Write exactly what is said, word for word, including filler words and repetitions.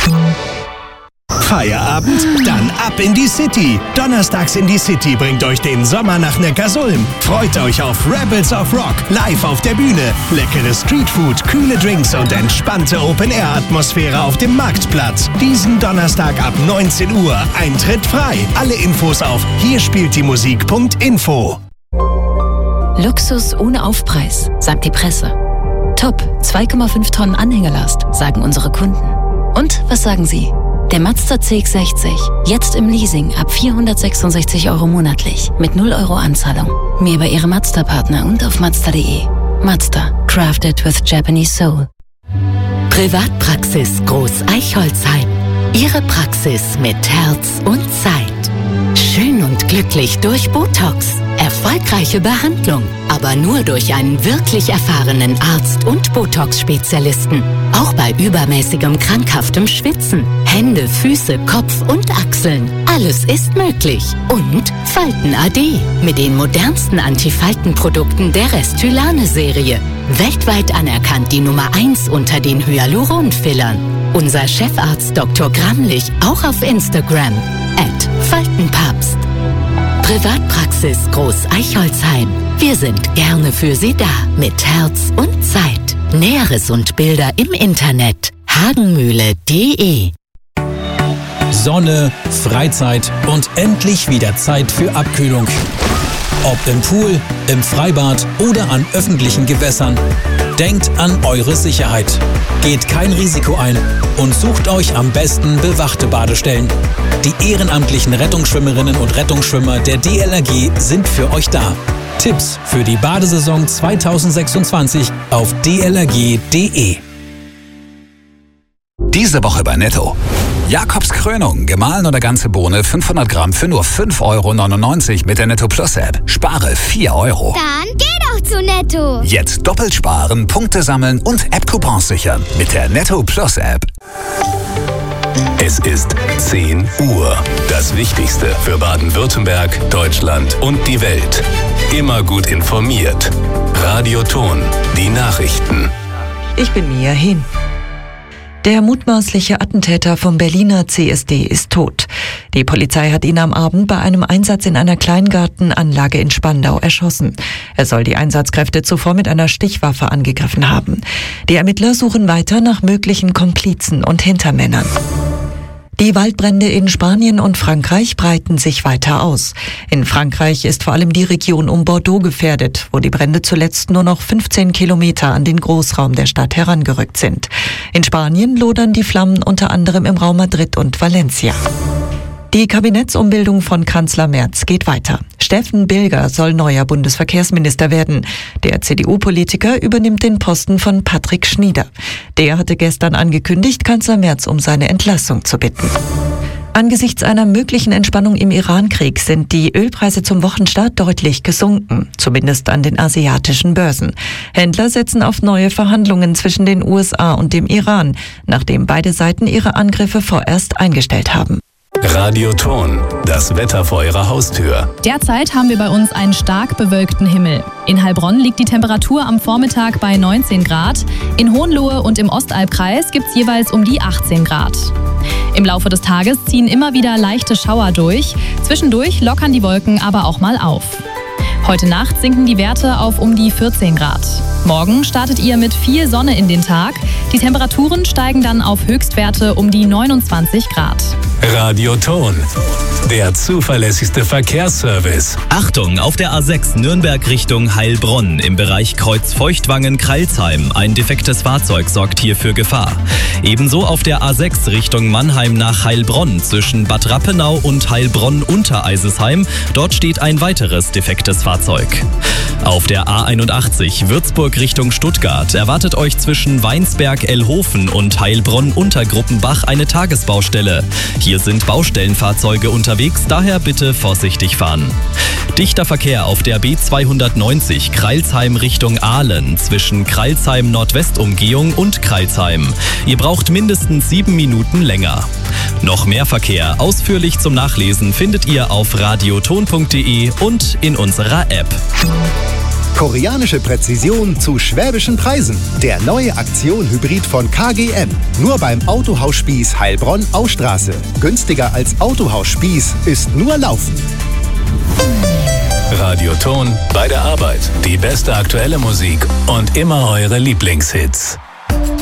Feierabend? Dann ab in die City. Donnerstags in die City bringt euch den Sommer nach Neckarsulm. Freut euch auf Rebels of Rock, live auf der Bühne. Leckere Streetfood, kühle Drinks und entspannte Open-Air-Atmosphäre auf dem Marktplatz. Diesen Donnerstag ab neunzehn Uhr. Eintritt frei. Alle Infos auf hier spielt die Musik Punkt info. Luxus ohne Aufpreis, sagt die Presse. Top, zwei Komma fünf Tonnen Anhängerlast, sagen unsere Kunden. Und was sagen Sie? Der Mazda C X sechzig, jetzt im Leasing ab vierhundertsechsundsechzig Euro monatlich, mit null Euro Anzahlung. Mehr bei Ihrem Mazda-Partner und auf mazda punkt de. Mazda, crafted with Japanese soul. Privatpraxis Groß Eichholzheim. Ihre Praxis mit Herz und Zeit. Schön und glücklich durch Botox. Erfolgreiche Behandlung, aber nur durch einen wirklich erfahrenen Arzt und Botox-Spezialisten. Auch bei übermäßigem krankhaftem Schwitzen. Hände, Füße, Kopf und Achseln. Alles ist möglich. Und Falten A D mit den modernsten Antifaltenprodukten der Restylane-Serie. Weltweit anerkannt die Nummer eins unter den Hyaluron-Fillern. Unser Chefarzt Doktor Gramlich auch auf Instagram. at Faltenpapst. Privatpraxis Groß Eichholzheim. Wir sind gerne für Sie da. Mit Herz und Zeit. Näheres und Bilder im Internet. hagenmühle punkt de. Sonne, Freizeit und endlich wieder Zeit für Abkühlung. Ob im Pool, im Freibad oder an öffentlichen Gewässern. Denkt an eure Sicherheit. Geht kein Risiko ein und sucht euch am besten bewachte Badestellen. Die ehrenamtlichen Rettungsschwimmerinnen und Rettungsschwimmer der D L R G sind für euch da. Tipps für die Badesaison zweitausendsechsundzwanzig auf d l r g punkt de. Diese Woche bei Netto. Jakobs Krönung, gemahlen oder ganze Bohne, fünfhundert Gramm für nur fünf Euro neunundneunzig mit der Netto Plus App. Spare vier Euro. Dann geh doch zu Netto. Jetzt doppelt sparen, Punkte sammeln und App-Coupons sichern mit der Netto Plus App. Es ist zehn Uhr. Das Wichtigste für Baden-Württemberg, Deutschland und die Welt. Immer gut informiert. Radio Ton, die Nachrichten. Ich bin Mia Hehn. Der mutmaßliche Attentäter vom Berliner C S D ist tot. Die Polizei hat ihn am Abend bei einem Einsatz in einer Kleingartenanlage in Spandau erschossen. Er soll die Einsatzkräfte zuvor mit einer Stichwaffe angegriffen haben. Die Ermittler suchen weiter nach möglichen Komplizen und Hintermännern. Die Waldbrände in Spanien und Frankreich breiten sich weiter aus. In Frankreich ist vor allem die Region um Bordeaux gefährdet, wo die Brände zuletzt nur noch fünfzehn Kilometer an den Großraum der Stadt herangerückt sind. In Spanien lodern die Flammen unter anderem im Raum Madrid und Valencia. Die Kabinettsumbildung von Kanzler Merz geht weiter. Steffen Bilger soll neuer Bundesverkehrsminister werden. Der C D U-Politiker übernimmt den Posten von Patrick Schnieder. Der hatte gestern angekündigt, Kanzler Merz um seine Entlassung zu bitten. Angesichts einer möglichen Entspannung im Iran-Krieg sind die Ölpreise zum Wochenstart deutlich gesunken, zumindest an den asiatischen Börsen. Händler setzen auf neue Verhandlungen zwischen den U S A und dem Iran, nachdem beide Seiten ihre Angriffe vorerst eingestellt haben. Radio Ton, das Wetter vor Ihrer Haustür. Derzeit haben wir bei uns einen stark bewölkten Himmel. In Heilbronn liegt die Temperatur am Vormittag bei neunzehn Grad. In Hohenlohe und im Ostalbkreis gibt es jeweils um die achtzehn Grad. Im Laufe des Tages ziehen immer wieder leichte Schauer durch. Zwischendurch lockern die Wolken aber auch mal auf. Heute Nacht sinken die Werte auf um die vierzehn Grad. Morgen startet ihr mit viel Sonne in den Tag. Die Temperaturen steigen dann auf Höchstwerte um die neunundzwanzig Grad. Radio Ton, der zuverlässigste Verkehrsservice. Achtung, auf der A sechs Nürnberg Richtung Heilbronn im Bereich Kreuz Feuchtwangen-Kreilsheim. Ein defektes Fahrzeug sorgt hier für Gefahr. Ebenso auf der A sechs Richtung Mannheim nach Heilbronn zwischen Bad Rappenau und Heilbronn-Untereisesheim. Dort steht ein weiteres defektes Fahrzeug. Auf der A einundachtzig Würzburg Richtung Stuttgart erwartet euch zwischen Weinsberg-Elhofen und Heilbronn-Untergruppenbach eine Tagesbaustelle. Hier sind Baustellenfahrzeuge unterwegs, daher bitte vorsichtig fahren. Dichter Verkehr auf der B zweihundertneunzig Kreilsheim Richtung Aalen zwischen Kreilsheim Nordwestumgehung und Kreilsheim. Ihr braucht mindestens sieben Minuten länger. Noch mehr Verkehr ausführlich zum Nachlesen findet ihr auf radioton punkt de und in unserer App. Koreanische Präzision zu schwäbischen Preisen. Der neue Aktion-Hybrid von K G M. Nur beim Autohaus Spieß Heilbronn-Austraße. Günstiger als Autohaus Spieß ist nur Laufen. Radioton bei der Arbeit. Die beste aktuelle Musik und immer eure Lieblingshits.